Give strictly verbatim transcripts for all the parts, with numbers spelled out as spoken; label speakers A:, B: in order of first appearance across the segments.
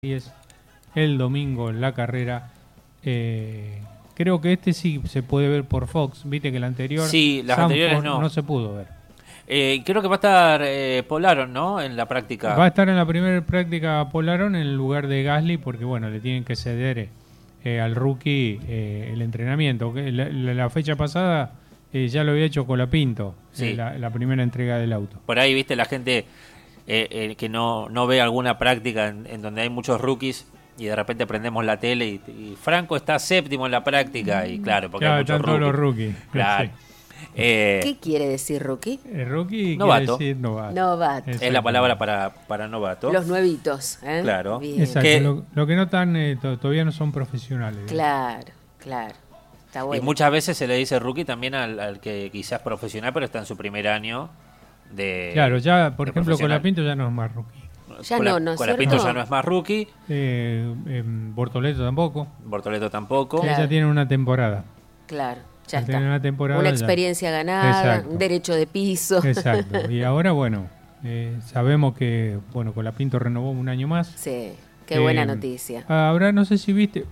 A: Y es el domingo la carrera. Eh, creo que este sí se puede ver por Fox. Viste que el anterior,
B: sí, las
A: Zandvoort,
B: anteriores no.
A: no se pudo ver.
B: Eh, creo que va a estar eh, Polaron, ¿no? En la práctica.
A: Va a estar en la primera práctica Polaron en el lugar de Gasly porque bueno, le tienen que ceder eh, al rookie eh, el entrenamiento. La, la, la fecha pasada eh, ya lo había hecho Colapinto,
B: Sí.
A: eh, la, la primera entrega del auto.
B: Por ahí, viste, la gente eh, eh, que no, no ve alguna práctica en, en donde hay muchos rookies y de repente prendemos la tele y, y Franco está séptimo en la práctica y claro, porque
A: Claro,
B: hay muchos
A: están todos los
B: rookies.
A: rookies.
B: Claro.
A: Sí.
B: Eh,
C: ¿Qué quiere decir rookie?
A: El rookie
B: Novato.
A: quiere decir novato.
C: Novato.
B: es la palabra para, para novato.
C: Los nuevitos. ¿eh?
B: Claro.
C: Bien.
A: Exacto,
B: Que-
A: lo, lo que no están, eh, to- todavía no son profesionales. digamos.
C: Claro, claro. Está bueno.
B: Y muchas veces se le dice rookie también al, al que quizás es profesional, pero está en su primer año de.
A: Claro, ya, por
B: de
A: ejemplo,
B: profesional.
A: Colapinto ya no es más rookie.
C: Ya
B: Cola-
C: no, ¿no es
B: Colapinto
C: cierto?
B: ya no es más rookie,
A: Eh, eh, Bortoleto tampoco.
B: Bortoleto tampoco.
C: Claro.
A: Ya tiene una temporada.
C: Claro, ya
A: Ya tiene
C: está.
A: una temporada.
C: Una
A: ya.
C: experiencia ganada,
A: Exacto.
C: un derecho de piso.
A: Exacto. Y ahora, bueno, eh, sabemos que, bueno, Colapinto renovó un año más.
C: Sí, qué buena
A: Eh,
C: noticia.
A: Ahora, no sé si viste,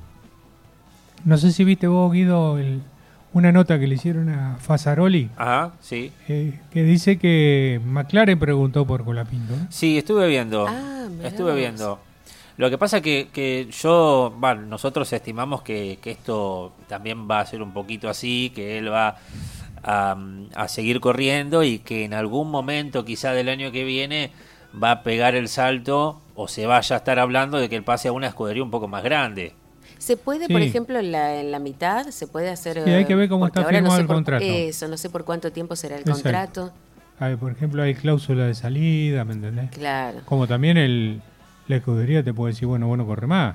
A: no sé si viste vos, Guido, el- una nota que le hicieron a Fasaroli,
B: Ajá, sí.
A: eh, que dice que McLaren preguntó por Colapinto, ¿no?
B: Sí, estuve viendo.
C: Ah, mirá
B: estuve
C: vos.
B: viendo. Lo que pasa que, que yo, bueno, nosotros estimamos que, que esto también va a ser un poquito así, que él va a, a seguir corriendo y que en algún momento, quizá del año que viene, va a pegar el salto o se vaya a estar hablando de que él pase a una escudería un poco más grande.
C: ¿Se puede, por
A: Sí.
C: ejemplo, en la, en la mitad? ¿Se puede hacer...?
A: Sí, hay que ver cómo
C: porque
A: está
C: ahora no
A: firmado
C: sé
A: el
C: por-
A: contrato.
C: Eso, no sé por cuánto tiempo será el
A: Exacto.
C: contrato.
A: A ver, por ejemplo, hay cláusula de salida, ¿me entendés?
C: Claro.
A: Como también el, la escudería te puede decir, bueno, bueno, corre más.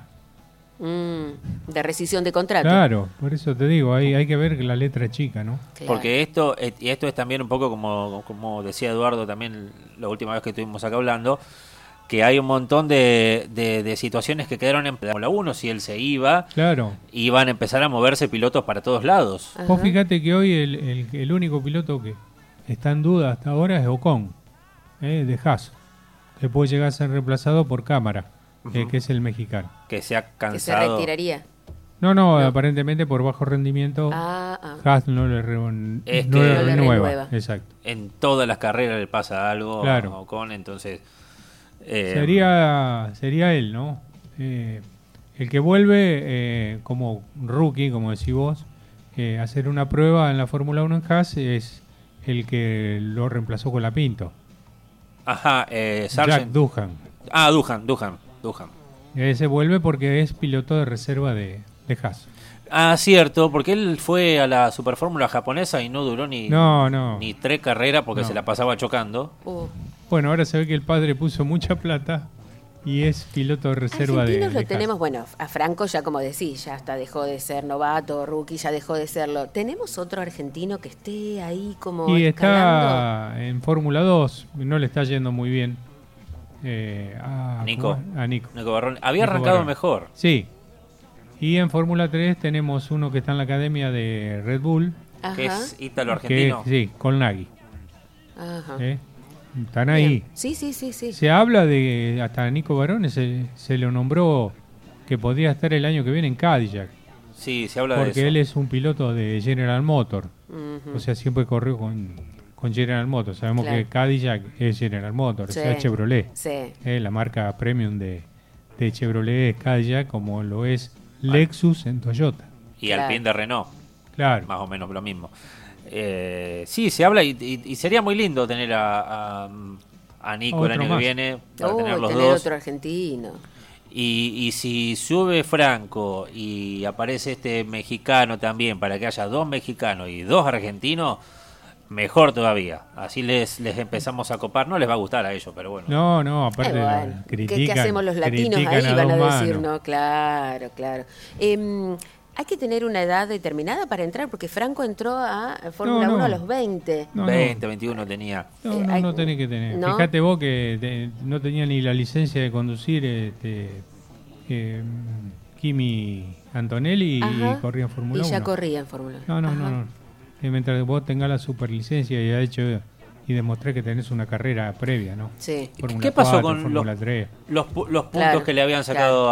C: Mm, de rescisión de contrato.
A: Claro, por eso te digo, hay, hay que ver que la letra es chica, ¿no?
C: Claro.
B: Porque esto, eh, y esto es también un poco como, como decía Eduardo también la última vez que estuvimos acá hablando, que hay un montón de, de, de situaciones que quedaron en Fórmula uno, si él se iba,
A: Claro.
B: iban a empezar a moverse pilotos para todos lados.
C: Ajá.
A: Vos fíjate que hoy el, el, el único piloto que está en duda hasta ahora es Ocon, eh, de Haas, que puede llegar a ser reemplazado por Cámara, eh,
B: Ujú.
A: que es el mexicano.
B: Que se ha
C: Que se
B: cansado.
C: retiraría.
A: No, no,
C: No.
A: aparentemente por bajo rendimiento,
C: Ah, ah.
A: Haas no le, re-
B: Es
A: no
B: que-
A: le
B: No le
A: renueva.
C: renueva.
A: Exacto.
B: En todas las carreras le pasa algo
A: Claro.
B: a Ocon, entonces... eh,
A: Sería, sería él, ¿no? Eh, el que vuelve eh, como rookie, como decís vos, eh, a hacer una prueba en la Fórmula uno en Haas es el que lo reemplazó con la Pinto,
B: Ajá, eh,
A: Jack
B: Sargent.
A: Doohan.
B: Ah, Duhan, Duhan, Duhan.
A: Ese vuelve porque es piloto de reserva de, de Haas.
B: Ah, cierto, porque él fue a la Superfórmula japonesa y no duró ni,
A: No, no.
B: ni tres carreras porque
A: No.
B: se la pasaba chocando.
C: Uh.
A: Bueno, ahora se ve que el padre puso mucha plata y es piloto de reserva de,
C: Argentinos
A: de
C: lo tenemos,
A: Haas.
C: bueno, a Franco ya como decís, ya hasta dejó de ser novato, rookie, ya dejó de serlo. ¿Tenemos otro argentino que esté ahí como
A: Y
C: escalando?
A: está en Fórmula dos, no le está yendo muy bien. Eh, a,
B: Nico.
A: ¿cómo es? A Nico.
B: Nico Barrón. Había
A: Nico
B: arrancado
A: Barrón.
B: mejor.
A: Sí. Y en Fórmula tres tenemos uno que está en la academia de Red Bull,
C: Ajá,
B: Que es ítalo
A: que
B: argentino.
A: sí, con Nagy.
C: ajá.
A: ¿eh? Están ahí.
C: Bien. Sí, sí, sí, sí.
A: Se habla de, hasta Nico Barone se, se lo nombró que podría estar el año que viene en Cadillac,
B: Sí, se habla de
A: porque
B: eso.
A: él es un piloto de General Motor,
C: Ujú.
A: o sea, siempre corrió con, con General Motor. Sabemos
C: Claro.
A: que Cadillac es General Motor,
C: Sí.
A: o sea, Chevrolet.
C: Sí.
A: Eh, la marca premium de, de Chevrolet es Cadillac, como lo es Lexus en Toyota.
B: Y
C: Claro.
B: Alpine de Renault,
A: Claro.
B: más o menos lo mismo. Eh, sí, se habla y, y- y sería muy lindo tener a, a, a Nico el
A: Otro
B: año
A: más.
B: que viene para
C: Oh,
B: tener los
C: tener
B: dos.
C: otro argentino.
B: Y, y si sube Franco y aparece este mexicano también para que haya dos mexicanos y dos argentinos, mejor todavía. Así les, les empezamos a copar. No les va a gustar a ellos, pero bueno.
A: No, no,
C: Eh,
A: aparte
C: bueno,
A: lo-
C: ¿qué-
A: critican,
C: ¿qué, hacemos los latinos
A: critican
C: ahí? Van a
A: dos
C: decir,
A: manos.
C: no, claro, claro. Em, hay que tener una edad determinada para entrar, porque Franco entró a Fórmula
A: No, no.
C: uno a los veinte.
A: No, no.
B: veinte, veintiuno tenía.
A: No,
C: Eh,
A: no,
C: hay-
A: no tenés que tener.
C: ¿no?
A: Fíjate vos que te- no tenía ni la licencia de conducir este, eh, Kimi Antonelli y
C: Ajá.
A: corría en Fórmula
C: Y
A: uno.
C: ya corría en Fórmula uno.
A: No, no, no,
C: Ajá.
A: no. Eh, mientras vos tengas la superlicencia y ha hecho y demostré que tenés una carrera previa, ¿no?
C: Sí.
A: Fórmula
B: ¿Qué pasó
A: cuatro,
B: con los,
A: Fórmula tres.
B: los, pu- los puntos
C: Claro,
B: que le habían
C: claro.
B: sacado